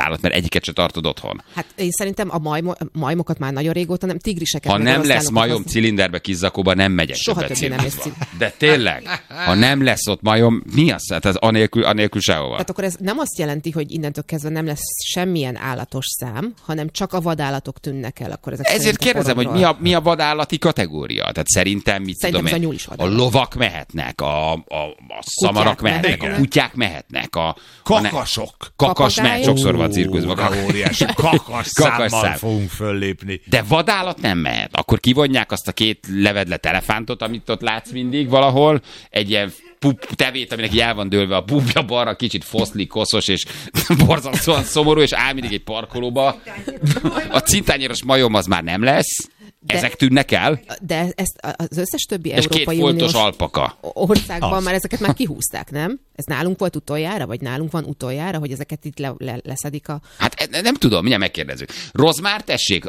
vadállat, mert egyiket se tartod otthon. Hát én szerintem a majmokat már nagyon régóta nem, tigriseket. Ha nem lesz majom cilinderbe, Kizzakóba, nem megyek soha többet többé nem cirkuszba. De tényleg, ha nem lesz ott majom, mi az? Hát az anélkül sehova. Tehát akkor ez nem azt jelenti, hogy innentől kezdve nem lesz semmilyen állatos szám, hanem csak a vadállatok tűnnek el. Akkor ezért kérdezem, hogy mi a vadállati kategória? Tehát szerintem a nyúl is vadállat. A lovak mehetnek, a szamarak mehetnek, a kutyák mehetnek, a kakasok. Kakas mehet, sokszor van cirkuszban. Óriási kakas számmal fogunk föllépni. De vadállat nem mehet. Akkor kivonják azt a 2 levedlet elefántot, amit ott látsz mindig valahol, egy ilyen tevét, aminek el van dőlve a búbja balra, kicsit foszli, koszos és borzasztóan szomorú, és áll mindig egy parkolóba. A cintányéros majom az már nem lesz. Ezek tűnnek el. De ezt az összes többi és Európai 2 foltos Uniós alpaka. Országban már ezeket már kihúzták, nem? Ez nálunk volt utoljára, vagy nálunk van utoljára, hogy ezeket itt leszedik a... Hát nem tudom, mindjárt megkérdezzük. Rozmár, tessék,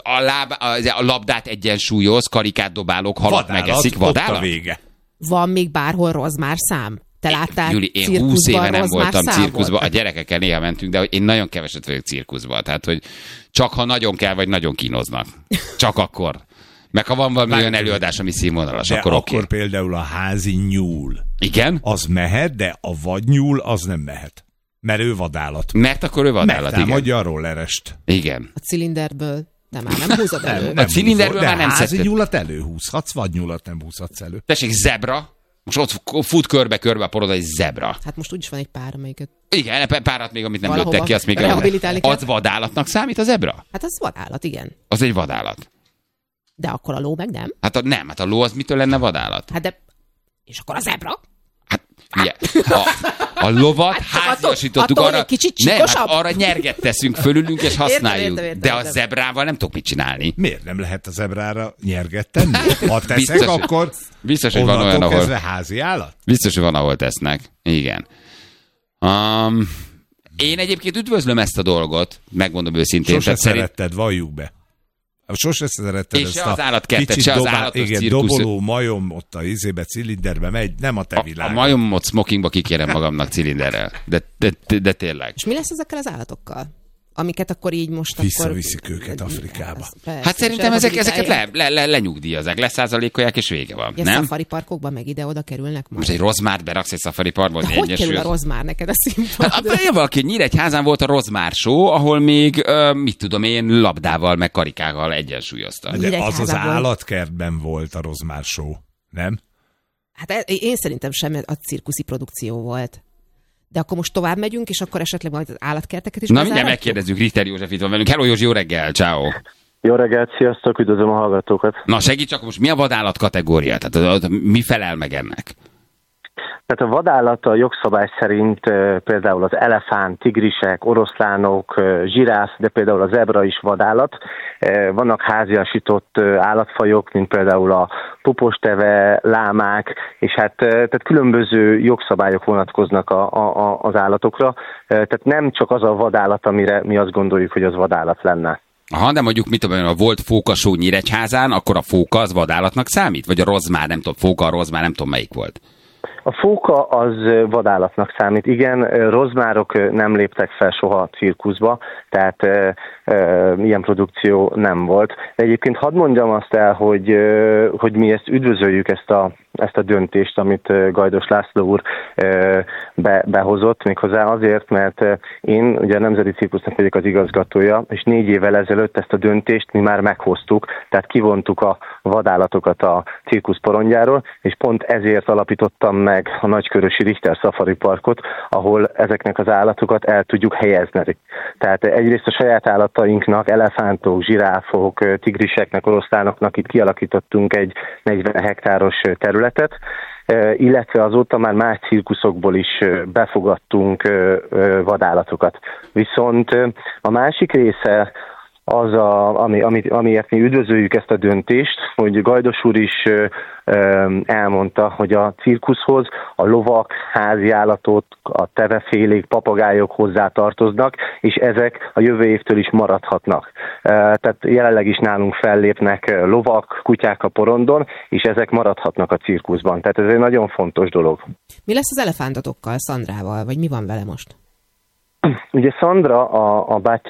a labdát egyensúlyoz, karikát dobálók, halat megeszik, vadállat? A vége. Van még bárhol rozmár szám? Te láttál Júli, én 20 éve nem voltam cirkuszban, a gyerekekkel néha mentünk, de én nagyon keveset vagyok cirkuszban, tehát hogy csak ha nagyon kell, vagy nagyon kínoznak. Csak akkor. Meg ha van valami olyan előadás, ami színvonalas, akkor oké. Akkor például a házi nyúl. Igen? Az mehet, de a vadnyúl az nem mehet. Mert ő vadállat. Mert akkor ő vadállat, igen. Megtámadja a rollerest. Igen. A cilinderből nem húzod elő. A cilinderből már nem szedted. De házi nyúlat előhúzhatsz, vadnyúlat nem húzhatsz elő. Tessék, zebra. Most ott fut körbe-körbe a poroda egy zebra. Hát most úgyis van egy pár, amelyiket... Igen, párat még, amit nem lőttek ki, azt még rehabilitálni kell. Az vadállatnak számít a zebra? Hát az vadállat, igen. Az egy vadállat. De akkor a ló meg nem? Hát a ló az mitől lenne vadállat? Hát de... És akkor a zebra? Hát, ugye, a lovat háziasítottuk arra... arra nyerget teszünk fölülünk, és használjuk. Értem. De a zebrával nem tudok mit csinálni. Miért nem lehet a zebrára nyerget tenni? Ha teszek, akkor biztos, hogy van olyan, ahol... házi állat? Biztos, hogy van, ahol tesznek. Igen. Én egyébként üdvözlöm ezt a dolgot, megmondom őszintén. Sose szeretted, valljuk be. Sose szeretted és ezt az állatkertet, se az állatos cirkusz. Doboló majom ott a cilinderbe megy, nem a te világod. A majomot smokingba kikérem magamnak cilinderrel. De tényleg. És mi lesz ezekkel az állatokkal? Amiket akkor így most visszaviszik őket Afrikába. Hát szerintem ezeket lenyugdíjazzák, leszázalékolják, és vége van. Ilyen nem? szafari parkokban meg ide-oda kerülnek majd. Most egy rozmárt beraksz egy szafari parkba. Hogy kerül a rozmár neked a színpadra? Valaki Nyíregyházán volt a rozmár show, ahol még, mit tudom én, labdával, meg karikával egyensúlyozta. De az állatkertben volt a rozmár show, nem? Hát én szerintem sem a cirkuszi produkció volt. De akkor most tovább megyünk, és akkor esetleg majd az állatkerteket is. Na mindjárt megkérdezzük, Richter József itt van velünk. Hello Józsi, jó reggel, ciao. Jó reggelt, sziasztok, üdvözlöm a hallgatókat. Na segíts csak, most mi a vadállat kategória? Tehát mi felel meg ennek? Tehát a vadállat a jogszabály szerint például az elefánt, tigrisek, oroszlánok, zsiráf, de például a zebra is vadállat. Vannak háziasított állatfajok, mint például a poposteve, lámák, és tehát különböző jogszabályok vonatkoznak az állatokra. Tehát nem csak az a vadállat, amire mi azt gondoljuk, hogy az vadállat lenne. Aha, de mondjuk, mit tudom, a volt fókasó Nyíregyházán, akkor a fóka az vadállatnak számít? Vagy a rozmár, nem tudom, fóka, a rozmár, nem tudom melyik volt. A fóka az vadállatnak számít. Igen, rozmárok nem léptek fel soha a cirkuszba, tehát ilyen produkció nem volt. De egyébként hadd mondjam azt el, hogy mi ezt üdvözöljük, ezt a döntést, amit Gajdos László úr behozott, méghozzá azért, mert én ugye a Nemzeti Cirkusznak vagyok az igazgatója, és 4 évvel ezelőtt ezt a döntést mi már meghoztuk, tehát kivontuk a vadállatokat a cirkusz porondjáról, és pont ezért alapítottam meg a Nagykörösi Richter Safari Parkot, ahol ezeknek az állatokat el tudjuk helyezni. Tehát egyrészt a saját állatainknak, elefántok, zsiráfok, tigriseknek, oroszlánoknak itt kialakítottunk egy 40 hektáros területet, illetve azóta már más cirkuszokból is befogadtunk vadállatokat. Viszont a másik része az, amiért mi üdvözöljük ezt a döntést, hogy Gajdos úr is elmondta, hogy a cirkuszhoz a lovak, házi állatok, a tevefélék, papagájok hozzá tartoznak, és ezek a jövő évtől is maradhatnak. Tehát jelenleg is nálunk fellépnek lovak, kutyák a porondon, és ezek maradhatnak a cirkuszban. Tehát ez egy nagyon fontos dolog. Mi lesz az elefántatokkal, Szandrával, vagy mi van vele most? Ugye Szandra, a bátyja